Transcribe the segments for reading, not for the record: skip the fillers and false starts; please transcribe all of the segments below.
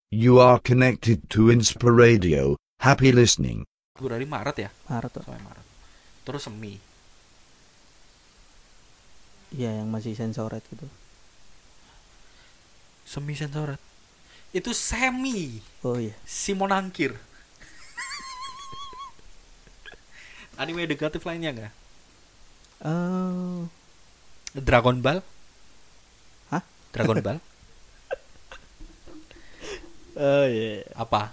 You are connected to Inspiradio. Happy listening. Februari Maret ya? Maret tuh. Sampai Maret. Terus semi. Iya, yang masih sensoret gitu. Semi sensoret. Itu semi. Oh iya. Simon Angkir. Anime edukatif lainnya enggak? Dragon Ball? Hah? Dragon Ball? Oh iya. Apa?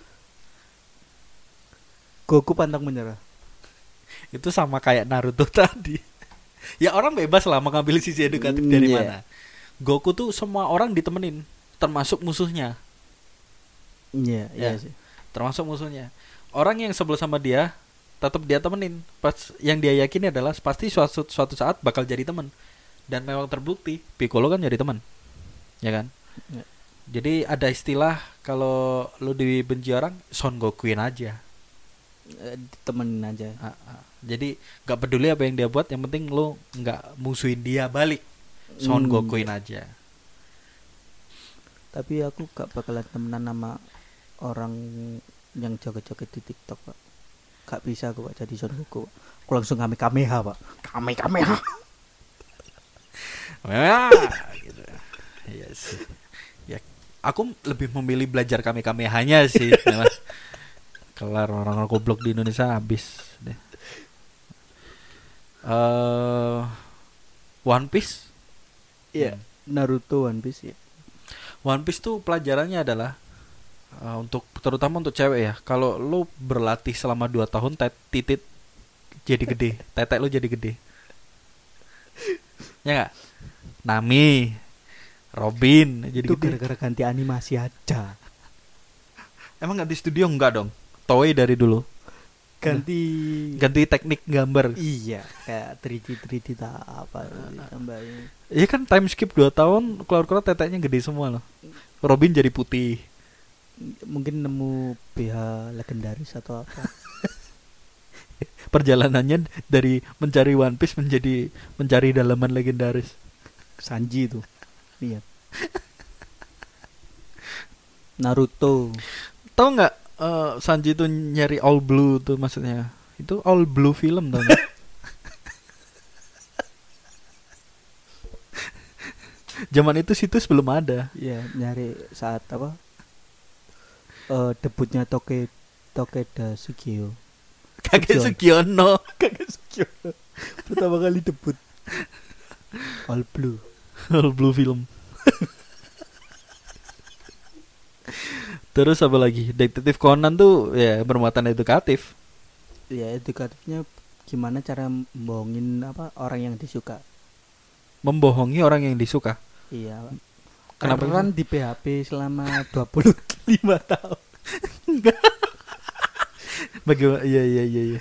Goku pantang menyerah. Itu sama kayak Naruto tadi. Ya orang bebas lah mengambil sisi edukatif dari Iya. mana. Goku tuh semua orang ditemenin, termasuk musuhnya. Iya, iya Ya. sih. Termasuk musuhnya. Orang yang sebel sama dia tetap dia temenin. Pas yang dia yakini adalah pasti suatu saat bakal jadi teman. Dan memang terbukti Piccolo kan jadi teman. Ya kan? Ya. Jadi ada istilah kalau lu dibenci orang Son Gokuin aja. Temenin aja. Jadi gak peduli apa yang dia buat, yang penting lu gak musuhin dia balik. Son Gokuin aja. Tapi aku gak bakalan temenan sama orang yang joget-joget di TikTok, Pak. Gak bisa aku, Pak, jadi Son Goku, Pak. Aku langsung Kamehameha, Pak. Kamehameha. Ya, gitu. Iya sih. Ya, aku lebih memilih belajar Kamehamehanya sih. Memang. Kelar orang-orang goblok di Indonesia habis deh. One Piece. Iya, Naruto, One Piece ya. One Piece tuh pelajarannya adalah untuk terutama untuk cewek ya. Kalau lu berlatih selama 2 tahun titit jadi gede, tetek lu jadi gede. Ya gak? Nami, Robin jadi Itu gede. gara-gara ganti animasi aja. Emang ganti studio enggak dong? Toei dari dulu. Ganti Teknik gambar. iya, kayak 3D tak apa ditambahin. Iya kan time skip 2 tahun keluar-keluar teteknya gede semua loh. Robin jadi putih. Mungkin nemu BH legendaris atau apa. Perjalanannya dari mencari One Piece menjadi mencari dalaman legendaris. Sanji itu. Iya. Naruto. Tahu nggak Sanji tuh nyari all blue tuh maksudnya? Itu all blue film tau nggak? Zaman itu situs belum ada. Iya, nyari saat apa? Debutnya Tokeda Sugio. Kakek Sugiono. Kakek Sugio. Pertama kali debut. All Blue. All blue film. Terus apa lagi? Detektif Conan tuh ya bermuatan edukatif. Ya, edukatifnya gimana cara membohongin apa orang yang disuka. Membohongi orang yang disuka. Iya. Kenapa Kan di PHP selama 25 tahun. Bagaimana? Iya.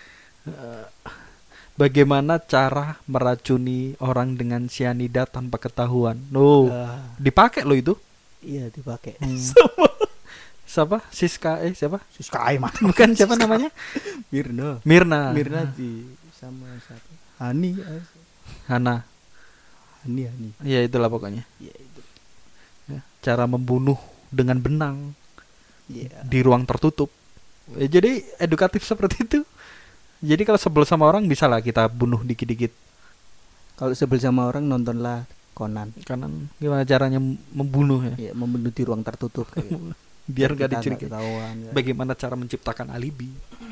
Bagaimana cara meracuni orang dengan cyanida tanpa ketahuan? No, dipakai lo itu. Iya, dipakai. Siapa? Siapa? Suskai mah. Bukan siapa namanya? Mirna. Mirna. Mirna di sama siapa? Hani. Hana. Hani. Iya itulah pokoknya. Iya itu. Ya, cara membunuh dengan benang Iya. di ruang tertutup. Ya, jadi edukatif seperti itu. Jadi kalau sebel sama orang bisa lah kita bunuh dikit-dikit. Kalau sebel sama orang nontonlah Conan. Kanan gimana caranya membunuh ya? Ya, membunuh di ruang tertutup kayak. Biar Kita gak dicurigai. ketahuan, ya. Bagaimana cara menciptakan alibi?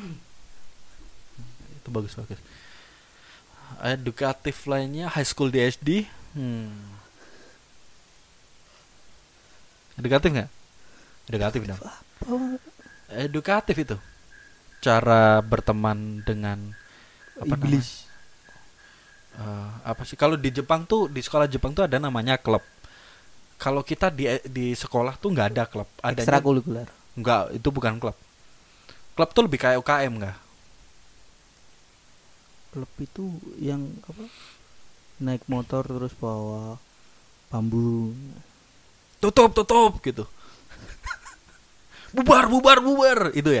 Itu bagus. Edukatif lainnya High School DxD. Edukatif nggak? Edukatif dong. Edukatif itu. Cara berteman dengan Iblis. Apa sih? Kalau di Jepang tuh di sekolah Jepang tuh ada namanya klub. Kalau kita di sekolah tuh nggak ada klub. Adanya Ekstrakurikuler. nggak, itu bukan klub. Klub tuh lebih kayak UKM nggak? Klub itu yang apa? Naik motor terus bawa bambu. Tutup gitu. bubar itu ya.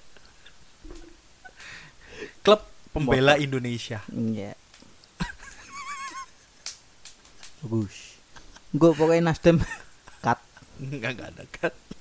Klub Pembela Indonesia. Iya. Bagus. Gue pokoknya Nasdem cut. Enggak ada kan.